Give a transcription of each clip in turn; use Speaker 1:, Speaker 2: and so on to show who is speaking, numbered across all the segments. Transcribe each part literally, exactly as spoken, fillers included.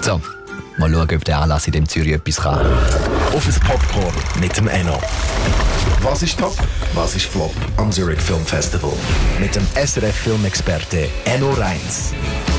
Speaker 1: So, mal schauen, ob der Anlass in dem Zürich etwas kann.
Speaker 2: Auf ein Popcorn mit dem Enno. Was ist top? Was ist flop am Zurich Film Festival? Mit dem S R F-Filmexperte Enno Reins.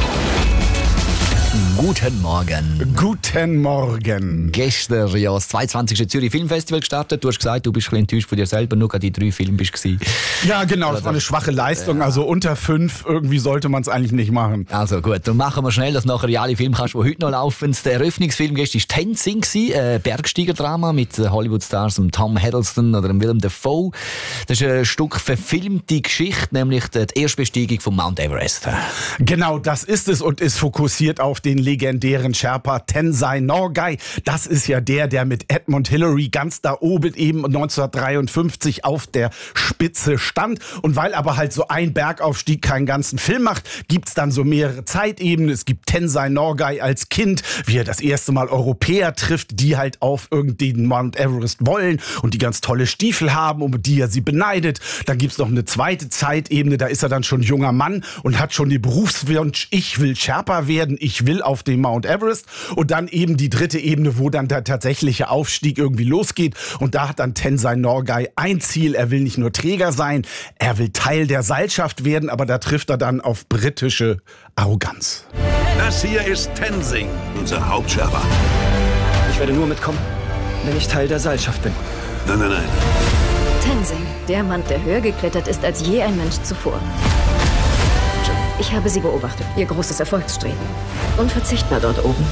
Speaker 1: Guten Morgen.
Speaker 3: Guten Morgen.
Speaker 1: Gestern ja das zweiundzwanzigste Zürich Filmfestival gestartet. Du hast gesagt, du bist ein bisschen enttäuscht von dir selber, nur gerade die drei Filme bist du.
Speaker 3: Ja, genau, das war eine schwache Leistung. Ja. Also unter fünf, irgendwie sollte man es eigentlich nicht machen.
Speaker 1: Also gut, dann machen wir schnell, dass nachher ja alle Filme kannst, die heute noch laufen. Der Eröffnungsfilm gestern war Tenzing, ein Bergsteigerdrama mit Hollywood-Stars Tom Hiddleston oder Willem Dafoe. Das ist ein Stück verfilmte Geschichte, nämlich die Erstbesteigung von Mount Everest.
Speaker 3: Genau, das ist es und ist fokussiert auf den legendären Sherpa Tenzing Norgay. Das ist ja der, der mit Edmund Hillary ganz da oben eben neunzehnhundertdreiundfünfzig auf der Spitze stand. Und weil aber halt so ein Bergaufstieg keinen ganzen Film macht, gibt's dann so mehrere Zeitebenen. Es gibt Tenzing Norgay als Kind, wie er das erste Mal Europäer trifft, die halt auf irgendeinen Mount Everest wollen und die ganz tolle Stiefel haben, um die er sie beneidet. Dann gibt's noch eine zweite Zeitebene, da ist er dann schon junger Mann und hat schon den Berufswunsch, ich will Sherpa werden, ich will auf dem Mount Everest. Und dann eben die dritte Ebene, wo dann der tatsächliche Aufstieg irgendwie losgeht. Und da hat dann Tenzing Norgay ein Ziel. Er will nicht nur Träger sein, er will Teil der Seilschaft werden, aber da trifft er dann auf britische Arroganz.
Speaker 4: Das hier ist Tenzing, unser Hauptscherber.
Speaker 5: Ich werde nur mitkommen, wenn ich Teil der Seilschaft bin.
Speaker 4: Nein, nein, nein.
Speaker 6: Tenzing, der Mann, der höher geklettert ist als je ein Mensch zuvor. Ich habe Sie beobachtet, Ihr großes Erfolgsstreben. Unverzichtbar dort oben.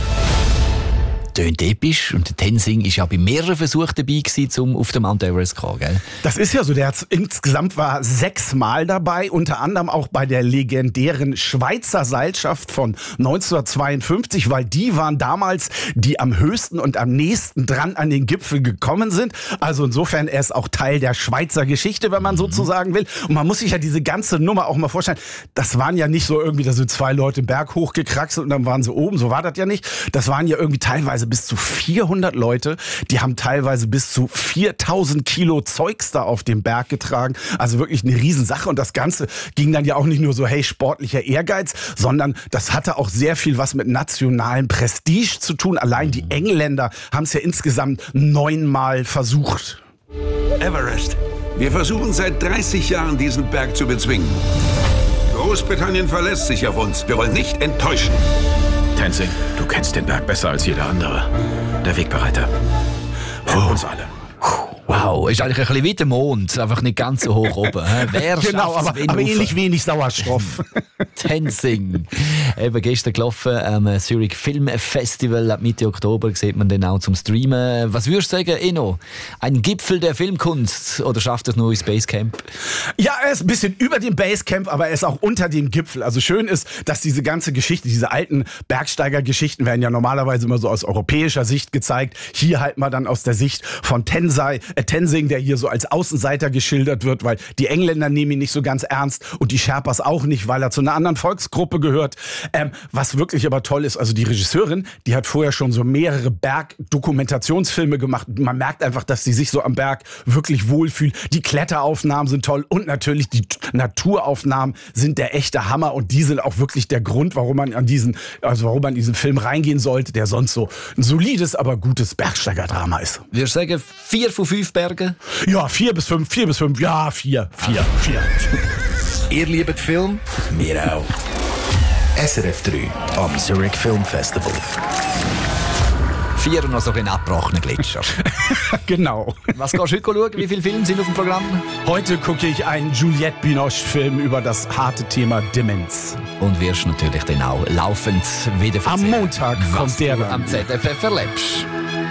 Speaker 1: Tönt episch. Und der Tenzing war ja bei mehreren Versuchen dabei gewesen, um auf den Mount Everest zu kommen, gell?
Speaker 3: Das ist ja so. Der hat insgesamt war sechsmal dabei, unter anderem auch bei der legendären Schweizer Seilschaft von neunzehnhundertzweiundfünfzig, weil die waren damals die am höchsten und am nächsten dran an den Gipfel gekommen sind. Also insofern, er ist auch Teil der Schweizer Geschichte, wenn man mhm. sozusagen will. Und man muss sich ja diese ganze Nummer auch mal vorstellen. Das waren ja nicht so irgendwie, da sind zwei Leute den Berg hochgekraxelt und dann waren sie oben. So war das ja nicht. Das waren ja irgendwie teilweise bis zu vierhundert Leute, die haben teilweise bis zu viertausend Kilo Zeugs da auf dem Berg getragen. Also wirklich eine Riesensache. Und das Ganze ging dann ja auch nicht nur so, hey, sportlicher Ehrgeiz, sondern das hatte auch sehr viel was mit nationalem Prestige zu tun. Allein die Engländer haben es ja insgesamt neunmal versucht.
Speaker 4: Everest. Wir versuchen seit dreißig Jahren, diesen Berg zu bezwingen. Großbritannien verlässt sich auf uns. Wir wollen nicht enttäuschen.
Speaker 7: Tenzing, du kennst den Berg besser als jeder andere. Der Wegbereiter. Für oh. uns alle.
Speaker 1: Wow, ist eigentlich ein bisschen wie der Mond, einfach nicht ganz so hoch oben. Wer
Speaker 3: genau, aber, aber ähnlich wenig Sauerstoff.
Speaker 1: Tenzing. Eben gestern gelaufen am Zurich Film Festival. Ab Mitte Oktober sieht man den auch zum Streamen. Was würdest du sagen, Enno? Ein Gipfel der Filmkunst oder schafft das nur ins Basecamp?
Speaker 3: Ja, er ist ein bisschen über dem Basecamp, aber er ist auch unter dem Gipfel. Also schön ist, dass diese ganze Geschichte, diese alten Bergsteigergeschichten werden ja normalerweise immer so aus europäischer Sicht gezeigt. Hier halt mal dann aus der Sicht von Tenzing, äh, Tenzing, der hier so als Außenseiter geschildert wird, weil die Engländer nehmen ihn nicht so ganz ernst und die Sherpas auch nicht, weil er zu einer anderen Volksgruppe gehört. Ähm, was wirklich aber toll ist, also die Regisseurin, die hat vorher schon so mehrere Bergdokumentationsfilme gemacht. Man merkt einfach, dass sie sich so am Berg wirklich wohlfühlt. Die Kletteraufnahmen sind toll und natürlich die Naturaufnahmen sind der echte Hammer und die sind auch wirklich der Grund, warum man an diesen, also warum man in diesen Film reingehen sollte, der sonst so ein solides, aber gutes Bergsteigerdrama ist.
Speaker 1: Wir sagen vier von fünf Bergen?
Speaker 3: Ja, vier bis fünf, vier bis fünf, ja, vier, vier, vier.
Speaker 2: Ihr liebt Film? Wir auch. S R F drei am Zurich Film Festival.
Speaker 1: Vier noch so ein abgebrochener Gletscher.
Speaker 3: Genau.
Speaker 1: Was gehst du heute schauen? Wie viele Filme sind auf dem Programm?
Speaker 3: Heute gucke ich einen Juliette Binoche-Film über das harte Thema Demenz.
Speaker 1: Und wirst natürlich dann auch laufend wieder
Speaker 3: am Montag kommt der
Speaker 1: am Z F F erlebst.